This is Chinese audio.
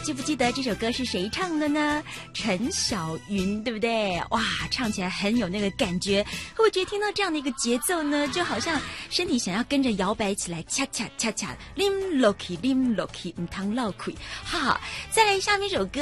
记不记得这首歌是谁唱的呢？陈小云，对不对？哇，唱起来很有那个感觉。会不会觉得听到这样的一个节奏呢，就好像身体想要跟着摇摆起来，恰恰恰恰，拎落去，拎落去，唔通落去。好，再来下面一首歌。